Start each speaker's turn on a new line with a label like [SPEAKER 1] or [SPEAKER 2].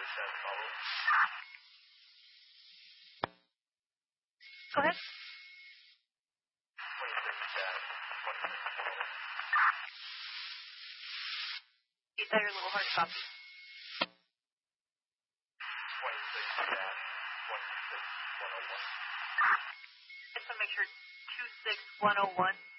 [SPEAKER 1] Go ahead. You said you're a little hard to copy. 26-101. Just to make sure 26101.